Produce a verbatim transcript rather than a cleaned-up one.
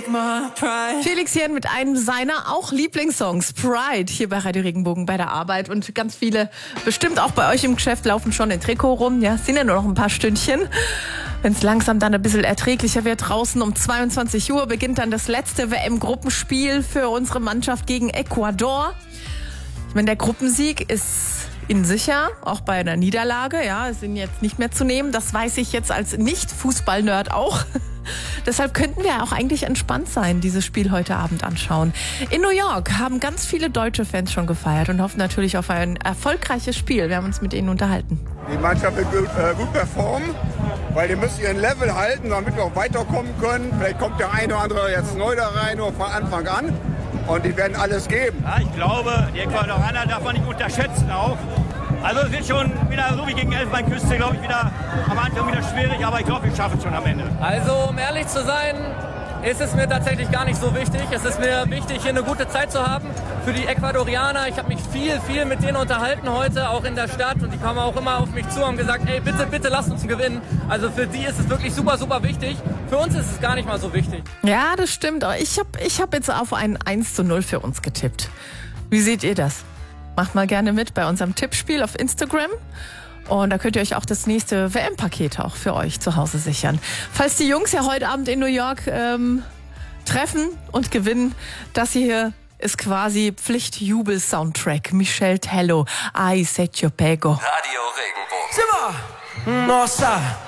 Felix Jähn mit einem seiner auch Lieblingssongs, Pride, hier bei Radio Regenbogen bei der Arbeit. Und ganz viele, bestimmt auch bei euch im Geschäft, laufen schon in Trikot rum. Ja, es sind ja nur noch ein paar Stündchen. Wenn es langsam dann ein bisschen erträglicher wird, draußen um zweiundzwanzig Uhr beginnt dann das letzte W M-Gruppenspiel für unsere Mannschaft gegen Ecuador. Ich meine, der Gruppensieg ist ihnen sicher, auch bei einer Niederlage. Ja, sind jetzt nicht mehr zu nehmen. Das weiß ich jetzt als Nicht-Fußball-Nerd auch. Deshalb könnten wir auch eigentlich entspannt sein, dieses Spiel heute Abend anschauen. In New York haben ganz viele deutsche Fans schon gefeiert und hoffen natürlich auf ein erfolgreiches Spiel. Wir haben uns mit ihnen unterhalten. Die Mannschaft wird gut, äh, gut performen, weil die müssen ihren Level halten, damit wir auch weiterkommen können. Vielleicht kommt der eine oder andere jetzt neu da rein, nur von Anfang an. Und die werden alles geben. Ja, ich glaube, die Ecuadorianer darf man nicht unterschätzen auch. Also es wird schon wieder, so wie gegen Elfenbeinküste, glaube ich, wieder am Anfang wieder schwierig, aber ich glaube, wir schaffen es schon am Ende. Also, um ehrlich zu sein, ist es mir tatsächlich gar nicht so wichtig. Es ist mir wichtig, hier eine gute Zeit zu haben für die Ecuadorianer. Ich habe mich viel, viel mit denen unterhalten heute, auch in der Stadt. Und die kamen auch immer auf mich zu und haben gesagt, ey, bitte, bitte lasst uns gewinnen. Also für die ist es wirklich super, super wichtig. Für uns ist es gar nicht mal so wichtig. Ja, das stimmt. Ich habe ich hab jetzt auf ein eins zu null für uns getippt. Wie seht ihr das? Macht mal gerne mit bei unserem Tippspiel auf Instagram. Und da könnt ihr euch auch das nächste W M-Paket auch für euch zu Hause sichern. Falls die Jungs ja heute Abend in New York ähm, treffen und gewinnen, das hier ist quasi Pflichtjubel-Soundtrack. Michel Tello, Ai Se Te Pego. Radio Regenbogen. Simmer! Nossa!